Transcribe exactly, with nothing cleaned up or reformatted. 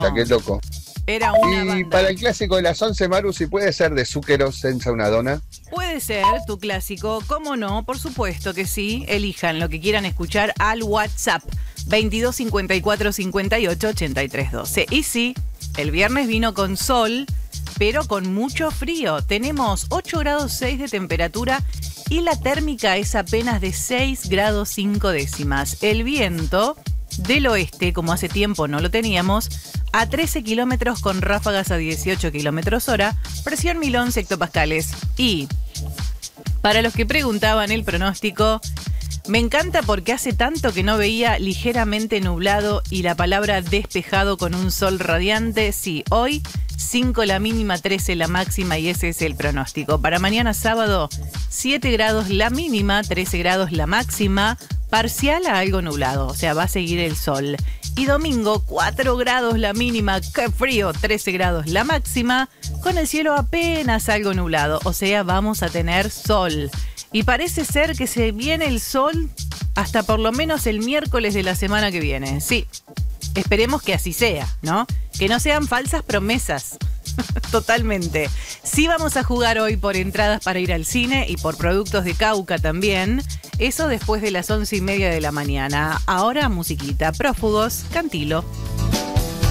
qué loco. Era una Y banda. para el clásico de las once, Maru, si puede ser de Zúquero, Senza una dona. Puede ser tu clásico, ¿cómo no? Por supuesto que sí. Elijan lo que quieran escuchar al WhatsApp veintidós cincuenta y cuatro cincuenta y ocho ochenta y tres doce. Y sí, el viernes vino con sol, pero con mucho frío. Tenemos ocho grados seis de temperatura y la térmica es apenas de seis grados cinco décimas. El viento del oeste, como hace tiempo no lo teníamos, a trece kilómetros con ráfagas a dieciocho kilómetros hora, presión mil once hectopascales. Y para los que preguntaban el pronóstico, me encanta porque hace tanto que no veía ligeramente nublado y la palabra despejado con un sol radiante. Sí, hoy cinco la mínima, trece la máxima y ese es el pronóstico. Para mañana sábado, siete grados la mínima, trece grados la máxima, parcial a algo nublado, o sea, va a seguir el sol. Y domingo, cuatro grados la mínima, qué frío, trece grados la máxima, con el cielo apenas algo nublado, o sea, vamos a tener sol. Y parece ser que se viene el sol hasta por lo menos el miércoles de la semana que viene. Sí, esperemos que así sea, ¿no? Que no sean falsas promesas. Totalmente. Sí vamos a jugar hoy por entradas para ir al cine y por productos de Cauca también. Eso después de las once y media de la mañana. Ahora musiquita, Prófugos, Cantilo.